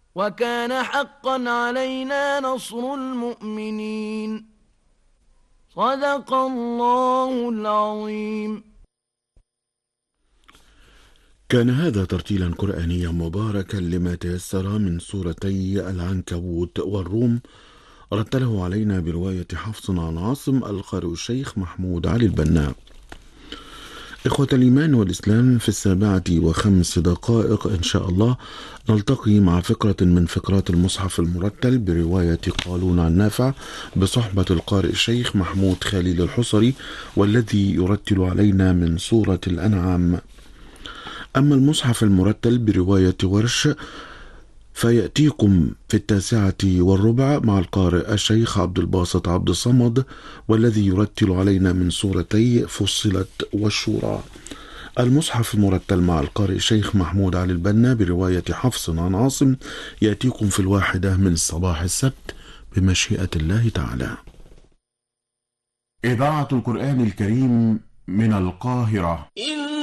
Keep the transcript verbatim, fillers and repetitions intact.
وكان حقا علينا نصر المؤمنين. صدق الله العظيم. كان هذا ترتيلا قرآنيا مباركا لما تيسر من سورتي العنكبوت والروم، رتله علينا برواية حفص عن عاصم القارئ الشيخ محمود علي البنا. إخوة الإيمان والإسلام، في السابعة وخمس دقائق إن شاء الله نلتقي مع فقرة من فقرات المصحف المرتل برواية قالون عن نافع بصحبة القارئ الشيخ محمود خليل الحصري، والذي يرتل علينا من سورة الأنعام. أما المصحف المرتل برواية ورش فيأتيكم في التاسعة والربع مع القارئ الشيخ عبد الباسط عبد الصمد، والذي يرتل علينا من سورتي فصلت والشورى. المصحف المرتل مع القارئ الشيخ محمود علي البنا برواية حفص عن عاصم يأتيكم في الواحدة من صباح السبت بمشيئة الله تعالى. إذاعة القرآن الكريم من القاهرة.